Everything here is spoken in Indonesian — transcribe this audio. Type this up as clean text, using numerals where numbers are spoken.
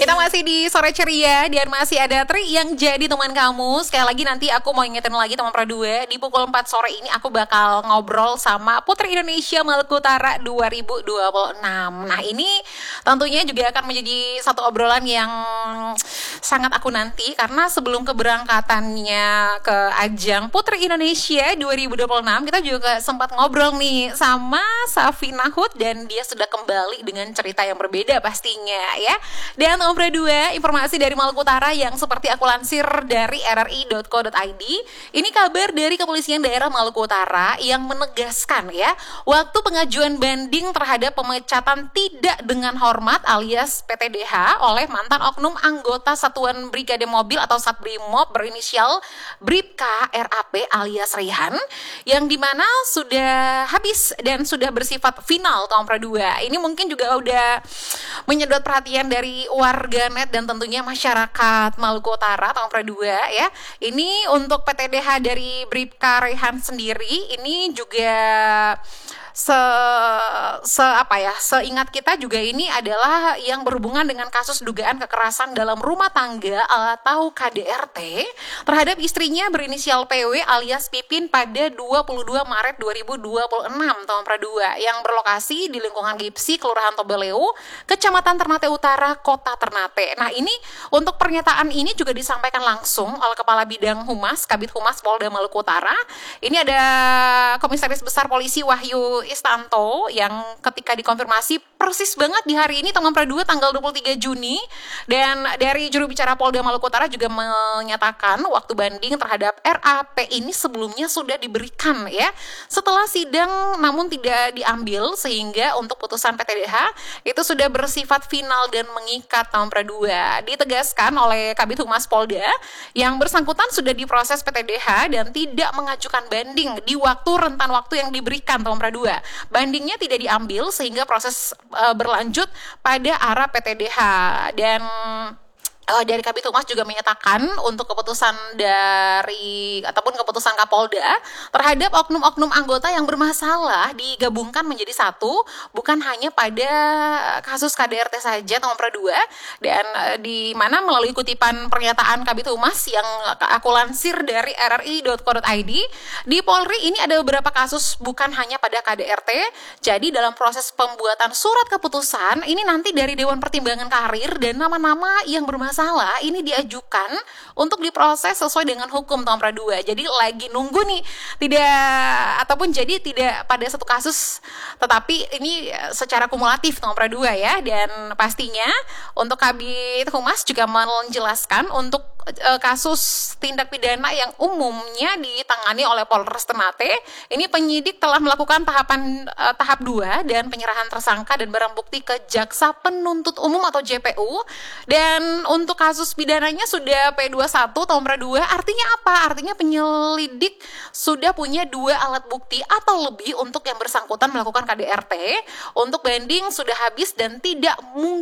Kita masih di sore ceria dan masih ada Tri yang jadi teman kamu. Sekali lagi nanti aku mau ingetin lagi teman Pro 2, di pukul 4 sore ini aku bakal ngobrol sama Putri Indonesia Maluku Utara 2026. Nah, ini tentunya juga akan menjadi satu obrolan yang sangat aku nanti karena sebelum keberangkatannya ke ajang Putri Indonesia 2026 kita juga sempat ngobrol nih sama Safina Hud dan dia sudah kembali dengan cerita yang berbeda pastinya ya. Dan Om 2, informasi dari Maluku Utara yang seperti aku lansir dari rri.co.id. Ini kabar dari Kepolisian Daerah Maluku Utara yang menegaskan ya, waktu pengajuan banding terhadap pemecatan tidak dengan hormat alias PTDH oleh mantan oknum anggota Satuan Brigade Mobil atau Satbrimob berinisial Bribka RAP alias Rehan yang dimana sudah habis dan sudah bersifat final Om 2. Ini mungkin juga udah menyedot perhatian dari warganet dan tentunya masyarakat Maluku Utara tahun Pro 2 ya. Ini untuk PTDH dari Bribka Rehan sendiri ini juga seingat kita juga ini adalah yang berhubungan dengan kasus dugaan kekerasan dalam rumah tangga atau KDRT terhadap istrinya berinisial PW alias Pipin pada 22 Maret 2026 tahun Pro 2 yang berlokasi di lingkungan Gipsi, Kelurahan Tobeleu, Kecamatan Ternate Utara, Kota Ternate. Nah, ini untuk pernyataan ini juga disampaikan langsung oleh Kepala Bidang Humas Kabid Humas Polda Maluku Utara. Ini ada Komisaris Besar Polisi Wahyu Istanto yang ketika dikonfirmasi persis banget di hari ini teman Pro 2 tanggal 23 Juni dan dari juru bicara Polda Maluku Utara juga menyatakan waktu banding terhadap RAP ini sebelumnya sudah diberikan ya setelah sidang namun tidak diambil sehingga untuk putusan PTDH itu sudah bersifat final dan mengikat teman Pro 2. Ditegaskan oleh Kabid Humas Polda yang bersangkutan sudah diproses PTDH dan tidak mengajukan banding di rentan waktu yang diberikan teman Pro 2. Bandingnya tidak diambil sehingga proses berlanjut pada arah PTDH dan dari Kabid Humas juga menyatakan untuk keputusan keputusan Kapolda terhadap oknum-oknum anggota yang bermasalah digabungkan menjadi satu, bukan hanya pada kasus KDRT saja nomor 2 dan di mana melalui kutipan pernyataan Kabid Humas yang aku lansir dari rri.co.id, di Polri ini ada beberapa kasus bukan hanya pada KDRT. Jadi dalam proses pembuatan surat keputusan ini nanti dari Dewan Pertimbangan Karir dan nama-nama yang bermasalah ini diajukan untuk diproses sesuai dengan hukum tahun Pro 2. Jadi lagi nunggu nih tidak pada satu kasus tetapi ini secara kumulatif tahun Pro 2 ya dan pastinya untuk Kabid Humas juga menjelaskan untuk kasus tindak pidana yang umumnya ditangani oleh Polres Ternate ini penyidik telah melakukan tahap 2 dan penyerahan tersangka dan barang bukti ke Jaksa Penuntut Umum atau JPU dan untuk kasus pidananya sudah P21 tahun Pro 2. Artinya apa? Artinya penyelidik sudah punya 2 alat bukti atau lebih untuk yang bersangkutan melakukan KDRT. Untuk banding sudah habis dan tidak mungkin